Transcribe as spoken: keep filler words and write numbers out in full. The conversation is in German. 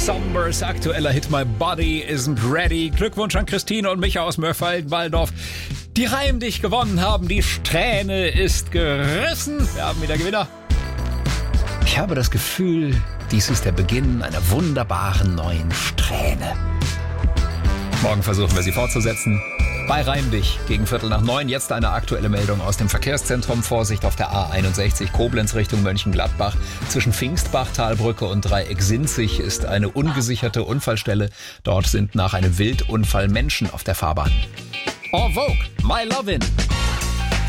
Sombers aktueller Hit My Body Isn't Ready. Glückwunsch an Christine und Micha aus Mörfelden-Walldorf, die Reim dich gewonnen haben. Die Strähne ist gerissen. Wir haben wieder Gewinner. Ich habe das Gefühl, dies ist der Beginn einer wunderbaren neuen Strähne. Morgen versuchen wir sie fortzusetzen. Bei Reim dich gegen Viertel nach neun. Jetzt eine aktuelle Meldung aus dem Verkehrszentrum. Vorsicht auf der A einundsechzig Koblenz Richtung Mönchengladbach. Zwischen Pfingstbach, Talbrücke und Dreieck-Sinzig ist eine ungesicherte Unfallstelle. Dort sind nach einem Wildunfall Menschen auf der Fahrbahn. En Vogue, My Lovin'.